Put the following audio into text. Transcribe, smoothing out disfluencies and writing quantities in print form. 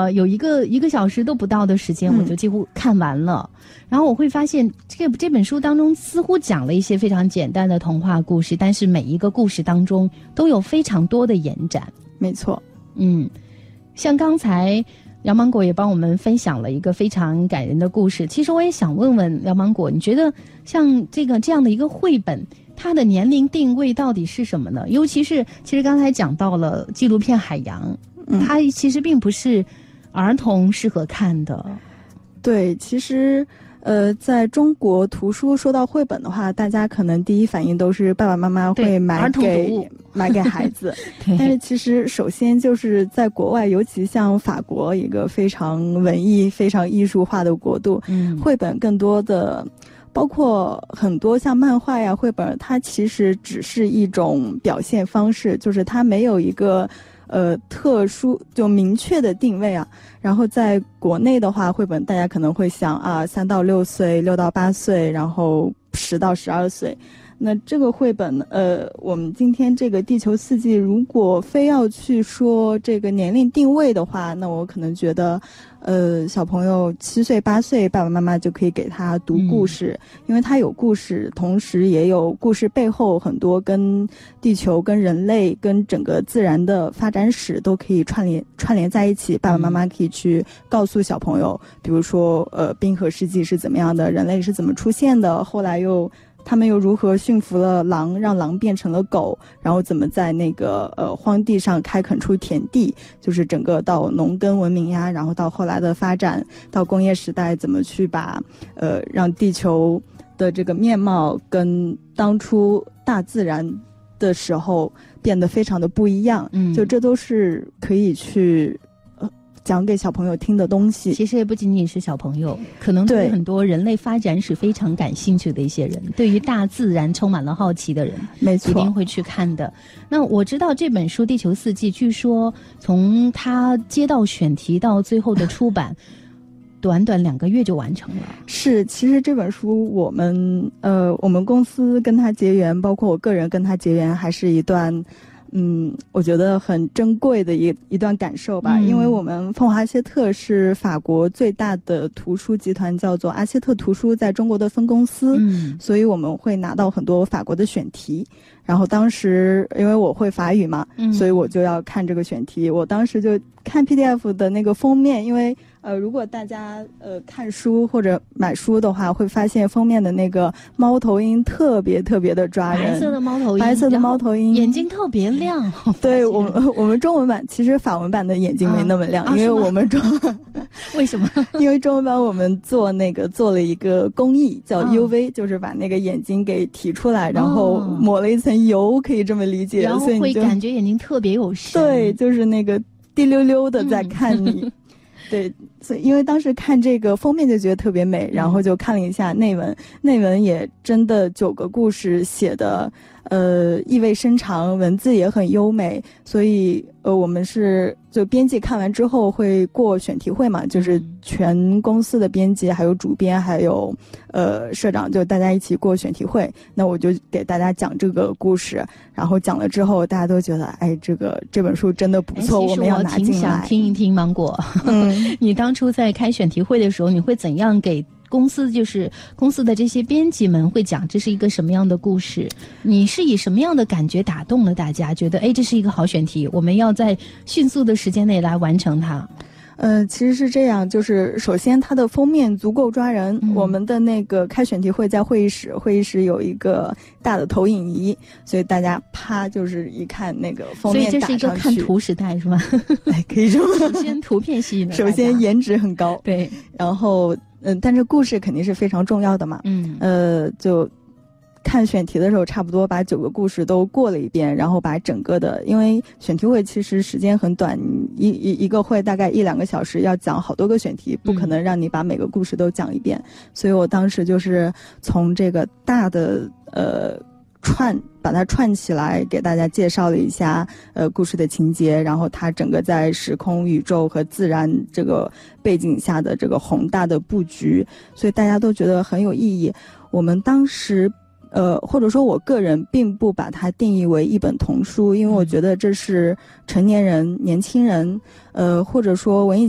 有一个小时都不到的时间，我就几乎看完了。然后我会发现这本书当中似乎讲了一些非常简单的童话故事，但是每一个故事当中都有非常多的延展。 没错。 像刚才辽芒果也帮我们分享了一个非常感人的故事。其实我也想问问辽芒果，你觉得像这样的一个绘本，它的年龄定位到底是什么呢？尤其是其实刚才讲到了纪录片《海洋》，它其实并不是儿童适合看的。 对，其实在中国图书说到绘本的话，大家可能第一反应都是爸爸妈妈会买给孩子但是其实首先就是在国外，尤其像法国一个非常文艺非常艺术化的国度，绘本更多的包括很多像漫画呀绘本，它其实只是一种表现方式，就是它没有一个特殊就明确的定位啊。然后在国内的话，绘本大家可能会想3到6岁，6到8岁，然后10到12岁。那这个绘本我们今天这个地球四季，如果非要去说这个年龄定位的话，那我可能觉得小朋友7岁8岁，爸爸妈妈就可以给他读故事，因为他有故事，同时也有故事背后很多跟地球跟人类跟整个自然的发展史都可以串联在一起。爸爸妈妈可以去告诉小朋友，比如说冰河世纪是怎么样的，人类是怎么出现的，后来他们又如何驯服了狼，让狼变成了狗，然后怎么在那个荒地上开垦出田地，就是整个到农耕文明呀，然后到后来的发展，到工业时代怎么去把让地球的这个面貌跟当初大自然的时候变得非常的不一样。就这都是可以去讲给小朋友听的东西。 其实也不仅仅是小朋友，可能对很多人类发展史非常感兴趣的一些人，对于大自然充满了好奇的人， 没错， 一定会去看的。那我知道这本书《地球四季》，据说从他接到选题到最后的出版短短2个月就完成了。 是，其实这本书我们公司跟他结缘，包括我个人跟他结缘，还是一段我觉得很珍贵的一段感受吧。因为我们凤凰阿谢特是法国最大的图书集团，叫做阿谢特图书，在中国的分公司，所以我们会拿到很多法国的选题。然后当时因为我会法语嘛，所以我就要看这个选题。我当时就看 PDF 的那个封面，因为如果大家看书或者买书的话，会发现封面的那个猫头鹰特别特别的抓人， 白色的猫头鹰， 白色的猫头鹰， 眼睛特别亮。 对，我们中文版其实法文版的眼睛没那么亮，因为我们为什么？ 因为中文版我们做了一个工艺叫 UV，就是把那个眼睛给提出来，然后抹了一层油，可以这么理解， 然后会感觉眼睛特别有神。 对，就是那个滴溜溜的在看你。对，所以因为当时看这个封面就觉得特别美，然后就看了一下内文，内文也真的9个故事写的意味深长，文字也很优美，所以我们是就编辑看完之后会过选题会嘛，就是全公司的编辑还有主编还有社长，就大家一起过选题会。那我就给大家讲这个故事，然后讲了之后大家都觉得这本书真的不错，我们要拿进来。 其实我挺想听一听芒果你当初在开选题会的时候，你会怎样给公司的这些编辑们会讲这是一个什么样的故事？你是以什么样的感觉打动了大家，觉得这是一个好选题，我们要在迅速的时间内来完成它？ 其实是这样，就是首先它的封面足够抓人，我们的那个开选题会在会议室有一个大的投影仪，所以大家啪就是一看那个封面打上去， 所以这是一个看图时代是吗？ 可以这么首先图片吸引了大家， 首先颜值很高， 对， 然后但是故事肯定是非常重要的嘛，就看选题的时候差不多把9个故事都过了一遍，然后把整个的，因为选题会其实时间很短，一个会大概1-2个小时，要讲好多个选题，不可能让你把每个故事都讲一遍，所以我当时就是从这个大的把它串起来，给大家介绍了一下故事的情节，然后它整个在时空宇宙和自然这个背景下的这个宏大的布局，所以大家都觉得很有意义。我们当时或者说我个人并不把它定义为一本童书，因为我觉得这是成年人、年轻人或者说文艺